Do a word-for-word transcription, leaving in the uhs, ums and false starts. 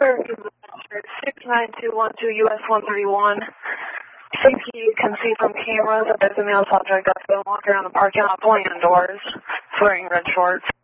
six nine two one two U S one thirty-one. Safety, you can see from cameras that there's a male subject that's been walking around the parking lot pulling indoors, wearing red shorts.